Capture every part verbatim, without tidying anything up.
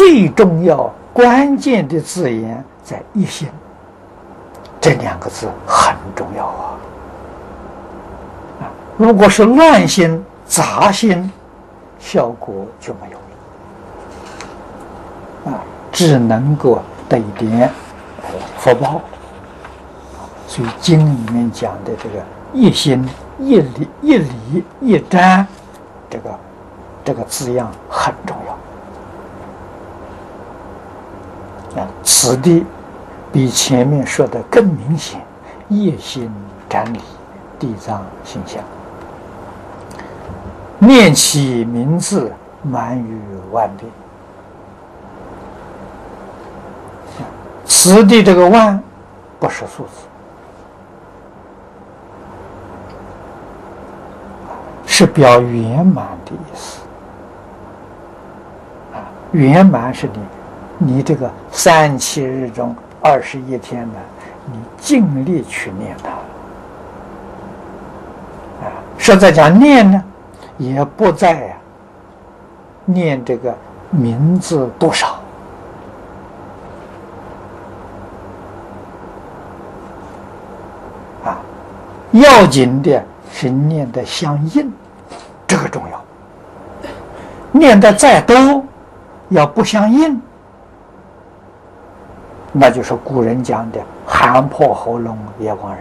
最重要关键的字眼在一心，这两个字很重要啊！啊，如果是乱心、杂心，效果就没有了啊，只能够得一点福报。所以经里面讲的这个一心、一理、一理、一瞻，这个这个字样很重要啊。此地比前面说的更明显，一心瞻礼，地藏心相，念其名字，满于万遍。此地这个万不是数字，是表圆满的意思啊！圆满是你，你这个三七日中二十一天呢，你尽力去念它啊！实在讲念呢，也不在啊念这个名字多少啊，要紧的是念的相应。这个重要，念的再多，要不相应，那就是古人讲的喊破喉咙也枉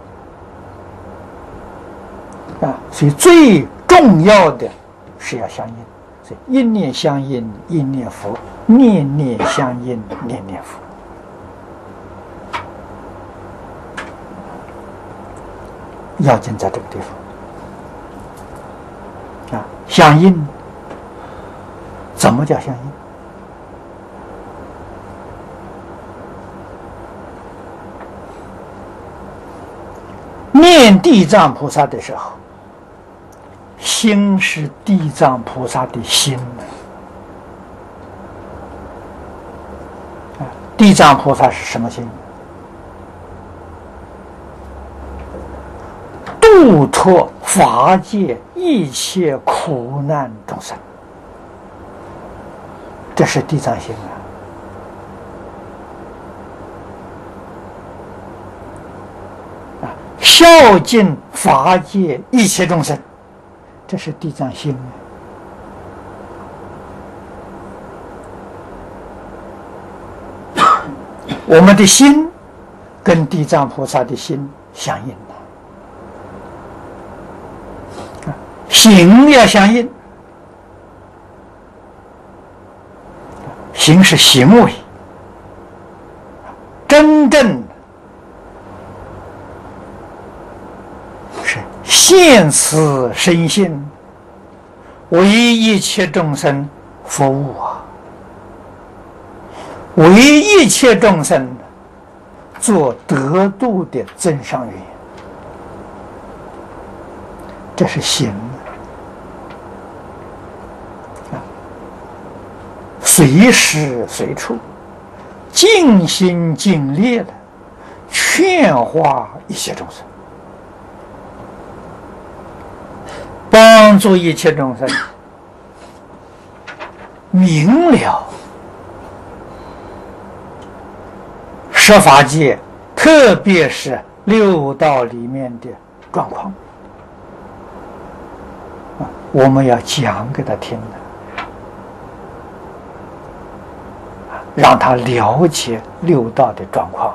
然啊。所以最重要的是要相应，所以一念相应，一念佛；念念相应，念念佛。要紧在这个地方。啊，相应，怎么叫相应？念地藏菩萨的时候，心是地藏菩萨的心啊。地藏菩萨是什么心？度脱法界一切苦难众生，这是地藏心啊！啊，孝敬法界一切众生，这是地藏心啊！我们的心跟地藏菩萨的心相应。行要相应，行是行为，真正是现此身心，为一切众生服务啊，为一切众生做得度的增上缘，这是行。随时随处尽心尽力的劝化一切众生，帮助一切众生明了十法界，特别是六道里面的状况啊，我们要讲给他听的，让他了解六道的状况，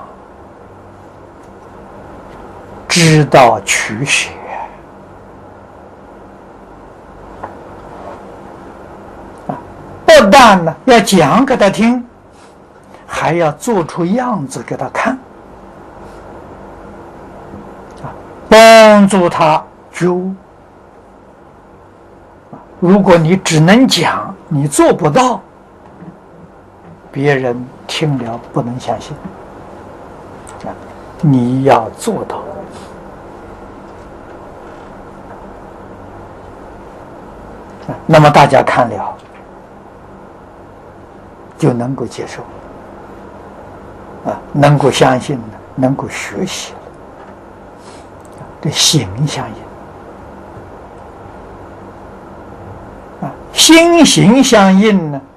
知道取舍啊！不但呢要讲给他听，还要做出样子给他看啊，帮助他觉悟。如果你只能讲，你做不到，别人听了不能相信啊！你要做到啊，那么大家看了就能够接受啊，能够相信，能够学习了，这行相应啊，心行相应呢，